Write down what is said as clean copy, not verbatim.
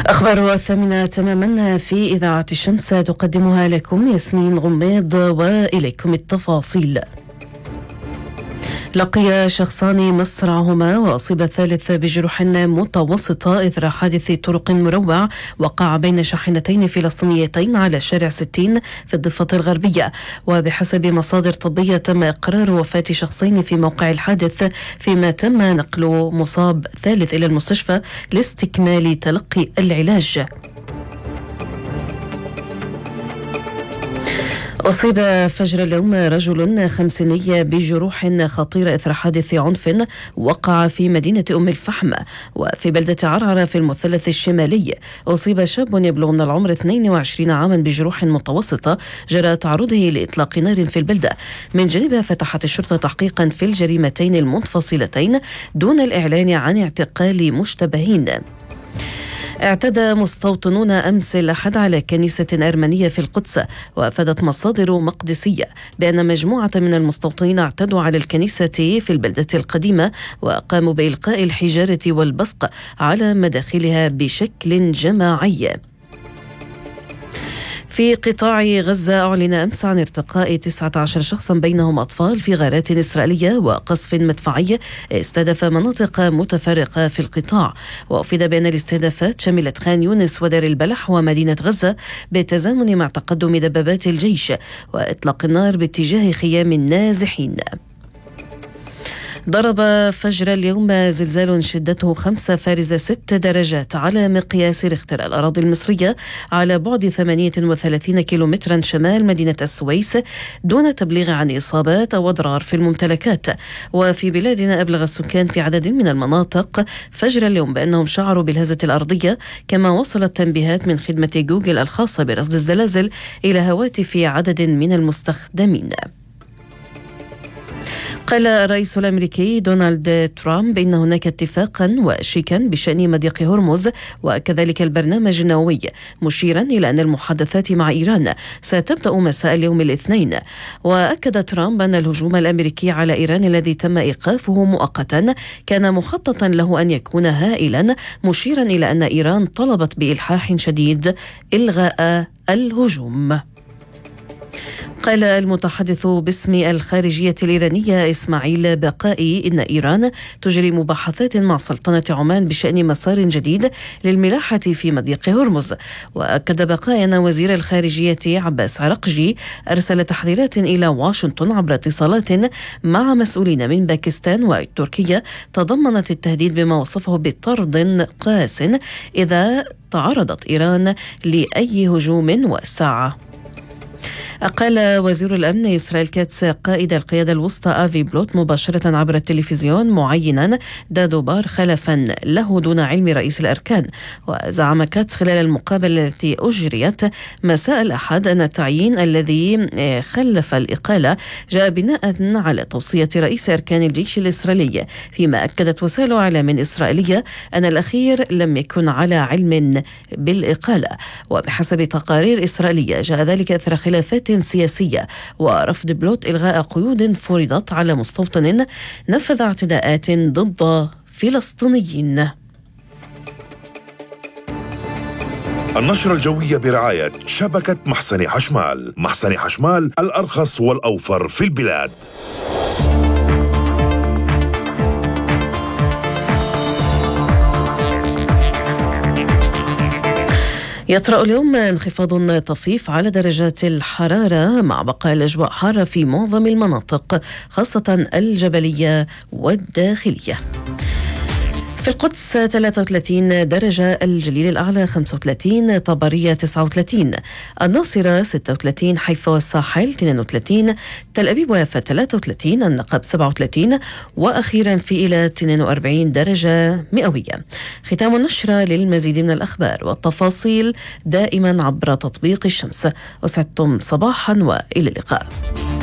أخبار 8 تماما في إذاعة الشمس تقدمها لكم ياسمين غميض، وإليكم التفاصيل. لقي شخصان مصرعهما وأصيب الثالث بجروح متوسطة إثر حادث طرق مروع وقع بين شاحنتين فلسطينيتين على شارع 60 في الضفة الغربية. وبحسب مصادر طبية تم إقرار وفاة شخصين في موقع الحادث، فيما تم نقل مصاب ثالث إلى المستشفى لاستكمال تلقي العلاج. أصيب فجر اليوم رجل خمسيني بجروح خطيرة إثر حادث عنف وقع في مدينة أم الفحم وفي بلدة عرعرة في المثلث الشمالي. أصيب شاب يبلغ من العمر 22 عاما بجروح متوسطة جراء تعرضه لإطلاق نار في البلدة. من جانبها فتحت الشرطة تحقيقا في الجريمتين المنفصلتين دون الإعلان عن اعتقال مشتبهين. اعتدى مستوطنون أمس الأحد على كنيسة أرمنية في القدس، وأفادت مصادر مقدسية بأن مجموعة من المستوطنين اعتدوا على الكنيسة في البلدة القديمة وقاموا بإلقاء الحجارة والبصق على مداخلها بشكل جماعي. في قطاع غزة أعلن أمس عن ارتقاء 19 شخصا بينهم أطفال في غارات إسرائيلية وقصف مدفعي استهدف مناطق متفرقة في القطاع. وأفيد بأن الاستهدافات شملت خان يونس ودار البلح ومدينة غزة بالتزامن مع تقدم دبابات الجيش وإطلاق النار باتجاه خيام النازحين. ضرب فجر اليوم زلزال شدته 5.6 درجات على مقياس ريختر الأراضي المصرية على بعد 38 كيلومترا شمال مدينة السويس، دون تبليغ عن إصابات أو أضرار في الممتلكات. وفي بلادنا أبلغ السكان في عدد من المناطق فجر اليوم بأنهم شعروا بالهزة الأرضية، كما وصلت تنبيهات من خدمة جوجل الخاصة برصد الزلازل إلى هواتف عدد من المستخدمين. قال الرئيس الأمريكي دونالد ترامب إن هناك اتفاقا وشيكا بشأن مضيق هرمز وكذلك البرنامج النووي، مشيرا إلى أن المحادثات مع إيران ستبدأ مساء اليوم الاثنين. وأكد ترامب أن الهجوم الأمريكي على إيران الذي تم إيقافه مؤقتا كان مخططا له أن يكون هائلا، مشيرا إلى أن إيران طلبت بإلحاح شديد إلغاء الهجوم. قال المتحدث باسم الخارجية الإيرانية إسماعيل بقائي إن إيران تجري مباحثات مع سلطنة عمان بشأن مسار جديد للملاحة في مضيق هرمز. وأكد بقائي أن وزير الخارجية عباس عرقجي أرسل تحذيرات إلى واشنطن عبر اتصالات مع مسؤولين من باكستان وتركيا تضمنت التهديد بما وصفه بطرد قاس إذا تعرضت إيران لأي هجوم واسع. قال وزير الأمن إسرائيل كاتس قائد القيادة الوسطى آفي بلوت مباشرة عبر التلفزيون معينا دادو بار خلفا له دون علم رئيس الأركان. وزعم كاتس خلال المقابلة التي أجريت مساء الأحد أن التعيين الذي خلف الإقالة جاء بناء على توصية رئيس أركان الجيش الإسرائيلي، فيما أكدت وسائل إعلام إسرائيلية أن الأخير لم يكن على علم بالإقالة. وبحسب تقارير إسرائيلية جاء ذلك أثر خلافات سياسية ورفض بلوت إلغاء قيود فرضت على مستوطن نفذ اعتداءات ضد فلسطينيين. النشرة الجوية برعاية شبكة محسن حشمال. محسن حشمال الأرخص والأوفر في البلاد. يطرأ اليوم انخفاض طفيف على درجات الحرارة مع بقاء الأجواء حارة في معظم المناطق خاصة الجبلية والداخلية. في القدس 33 درجة، الجليل الأعلى 35، طبرية 39، الناصرة 36، حيفا والساحل 32، تل أبيب ويافا 33، النقب 37، وأخيرا في إيلات 42 درجة مئوية. ختام النشرة. للمزيد من الأخبار والتفاصيل دائما عبر تطبيق الشمس. أسعدتم صباحا وإلى اللقاء.